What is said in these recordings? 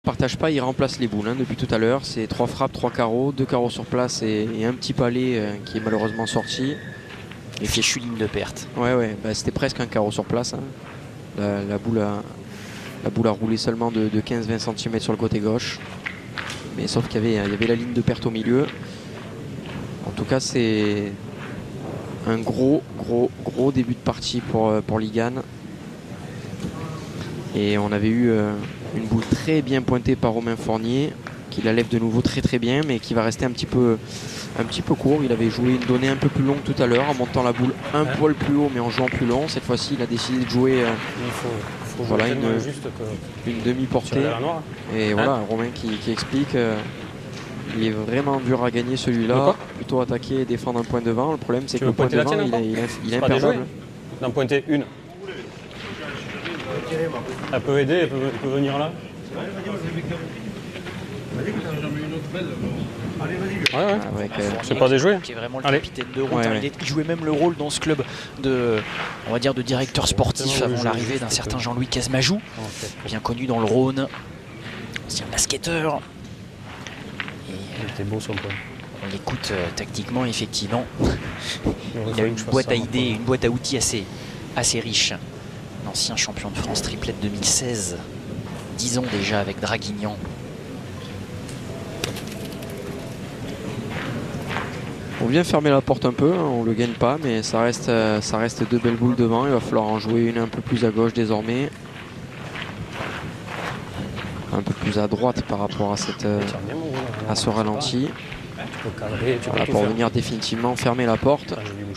Partage pas, il remplace les boules depuis tout à l'heure. C'est 3 frappes, 3 carreaux, 2 carreaux sur place et un petit palais qui est malheureusement sorti. Et fichu ligne de perte. Ouais, bah, c'était presque un carreau sur place. La boule a roulé seulement de 15-20 cm sur le côté gauche. Mais sauf qu'il y avait la ligne de perte au milieu. En tout cas, c'est un gros début de partie pour Ligan. Et on avait eu une boule très bien pointée par Romain Fournier, qui la lève de nouveau très bien, mais qui va rester un petit peu court. Il avait joué une donnée un peu plus longue tout à l'heure, en montant la boule un poil plus haut, mais en jouant plus long. Cette fois-ci, il a décidé de jouer voilà, une demi-portée. Et voilà, Romain qui explique. Il est vraiment dur à gagner celui-là. Plutôt attaquer et défendre un point devant. Le problème, c'est que le point devant, il est imperdable. D'en pointer une. Elle peut aider, elle peut venir là. C'est pas déjoué. Qui est vraiment le capitaine de route. Il jouait même le rôle dans ce club de directeur sportif avant l'arrivée d'un certain Jean-Louis Casmajou, bien connu dans le Rhône, ancien basketteur. C'était beau son point. On l'écoute tactiquement, effectivement. Il a une boîte à idées, une boîte à outils assez riche. L'ancien champion de France triplette 2016, 10 ans déjà avec Draguignan. On vient fermer la porte un peu, on le gagne pas, mais ça reste 2 belles boules devant. Il va falloir en jouer une un peu plus à gauche désormais. Un peu plus à droite par rapport à ce ralenti. Voilà, pour venir définitivement fermer la porte.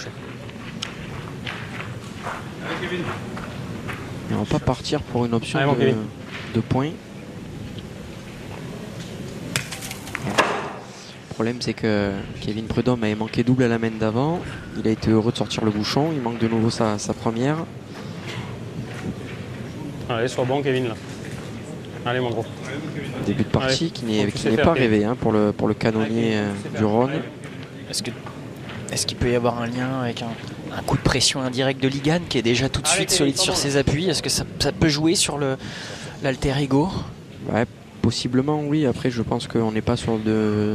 Et on va pas partir pour une option de points. Le problème, c'est que Kevin Prudhomme avait manqué double à la main d'avant. Il a été heureux de sortir le bouchon. Il manque de nouveau sa première. Allez, sois bon, Kevin, là. Allez, mon gros. Début de partie qui n'est pas rêvé pour le canonnier du Rhône. Est-ce qu'il peut y avoir un lien avec un coup de pression indirect de Ligan qui est déjà tout de suite solide sur ses appuis? Est-ce que ça peut jouer sur l'alter ego? Ouais, possiblement oui. Après, je pense qu'on n'est pas sur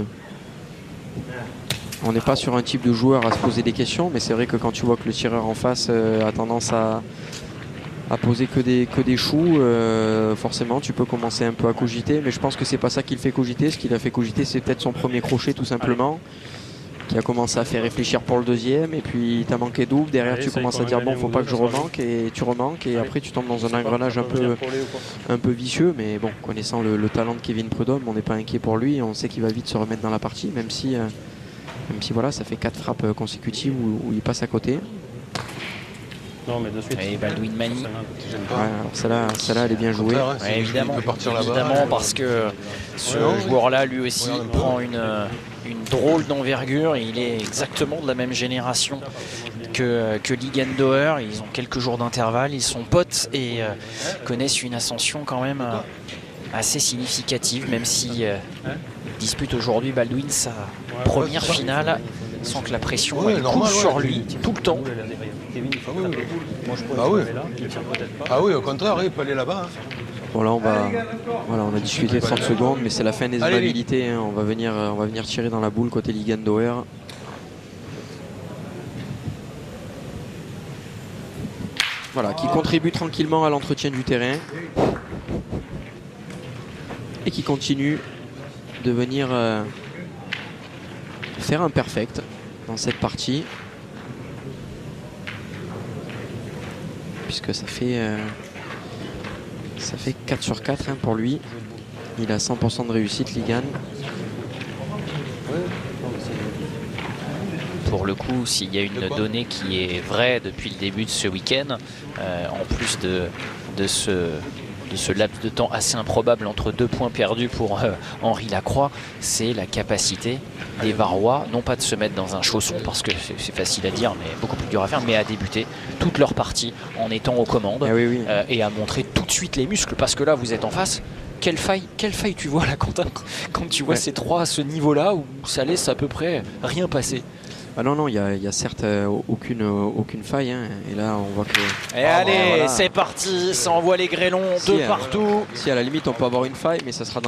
un type de joueur à se poser des questions, mais c'est vrai que quand tu vois que le tireur en face a tendance à poser que des choux, forcément tu peux commencer un peu à cogiter, mais je pense que c'est pas ça qui le fait cogiter. Ce qui l'a fait cogiter, c'est peut-être son premier crochet tout simplement, qui a commencé à faire réfléchir pour le deuxième, et puis tu as manqué double, derrière tu commences à dire bon, faut pas que je remanque, et tu remanques, et après tu tombes dans un engrenage un peu vicieux. Mais bon, connaissant le talent de Kevin Prudhomme, on n'est pas inquiet pour lui, on sait qu'il va vite se remettre dans la partie, même si voilà, ça fait 4 frappes consécutives où il passe à côté. Non, mais de suite. Et Baldwin Mani. Celle-là, elle est bien jouée. Ouais, évidemment, parce que ce joueur-là, lui aussi, prend une drôle d'envergure. Il est exactement de la même génération que Ligan-Dauer. Ils ont quelques jours d'intervalle, ils sont potes et connaissent une ascension quand même assez significative, même si dispute aujourd'hui Baldwin sa première finale sans que la pression couche sur lui tout le temps. Ah oui, au contraire, il peut aller là-bas. Bon, là on a discuté 30 secondes, mais c'est la fin des habilités. On va venir tirer dans la boule côté Ligan-Dauer. Voilà, qui contribue tranquillement à l'entretien du terrain et qui continue de venir faire un perfect dans cette partie, puisque ça fait 4 sur 4 pour lui. Il a 100% de réussite, Ligan. Pour le coup, s'il y a une donnée qui est vraie depuis le début de ce week-end, en plus de ce laps de temps assez improbable entre 2 points perdus pour Henri Lacroix, c'est la capacité des Varois, non pas de se mettre dans un chausson, parce que c'est facile à dire, mais beaucoup plus dur à faire, mais à débuter toute leur partie en étant aux commandes et à montrer tout de suite les muscles, parce que là, vous êtes en face. Quelle faille tu vois là, Quentin, quand tu vois ces trois à ce niveau-là où ça laisse à peu près rien passer. Ah non, il y a certes aucune faille. Hein. Et là, on voit que... Et allez, c'est parti. Ça envoie les grêlons de partout. Si à la limite, on peut avoir une faille, mais ça sera dans